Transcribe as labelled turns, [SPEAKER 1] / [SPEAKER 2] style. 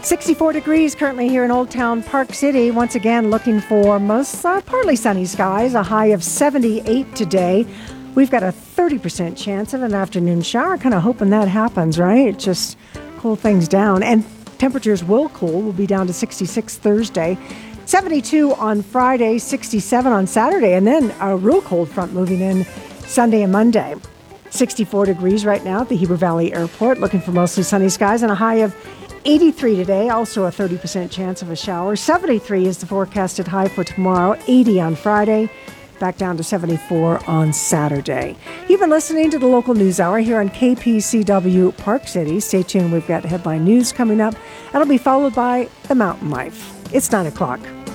[SPEAKER 1] 64 degrees currently here in Old Town Park City. Once again, looking for most partly sunny skies, a high of 78 today. We've got a 30% chance of an afternoon shower. Kind of hoping that happens, right? Just cool things down. And temperatures will cool. We'll be down to 66 Thursday. 72 on Friday, 67 on Saturday, and then a real cold front moving in Sunday and Monday. 64 degrees right now at the Heber Valley Airport, looking for mostly sunny skies and a high of 83 today, also a 30% chance of a shower. 73 is the forecasted high for tomorrow, 80 on Friday, back down to 74 on Saturday. You've been listening to the local news hour here on KPCW Park City. Stay tuned, we've got headline news coming up. That'll be followed by the Mountain Life. It's 9 o'clock.